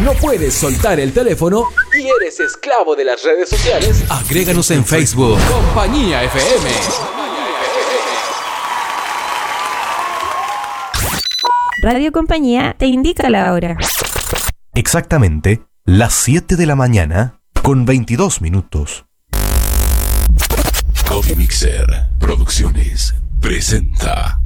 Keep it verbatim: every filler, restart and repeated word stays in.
no puedes soltar el teléfono y eres esclavo de las redes sociales, agréganos en Facebook. Compañía F M. Radio Compañía te indica la hora. Exactamente las siete de la mañana con veintidós minutos. Coffee Mixer Producciones presenta